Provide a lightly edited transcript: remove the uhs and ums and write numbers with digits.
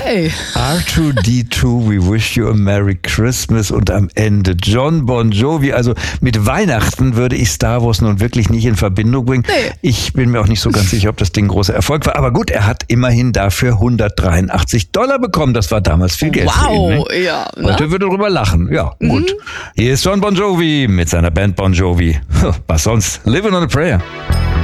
Okay. R2D2, we wish you a Merry Christmas und am Ende John Bon Jovi. Also mit Weihnachten würde ich Star Wars nun wirklich nicht in Verbindung bringen. Nee. Ich bin mir auch nicht so ganz sicher, ob das Ding ein großer Erfolg war. Aber gut, er hat immerhin dafür $183 bekommen. Das war damals viel Geld für ihn. Wow, ja. Ne? Heute würde drüber lachen. Ja, gut. Hier ist John Bon Jovi mit seiner Band Bon Jovi. Was sonst? Living on a Prayer.